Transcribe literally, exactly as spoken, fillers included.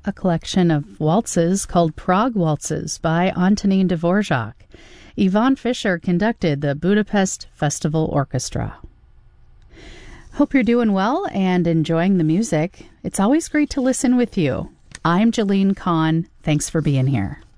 a collection of waltzes called Prague Waltzes by Antonin Dvorak. Yvonne Fisher conducted the Budapest Festival Orchestra. Hope you're doing well and enjoying the music. It's always great to listen with you. I'm Jalene Kahn. Thanks for being here.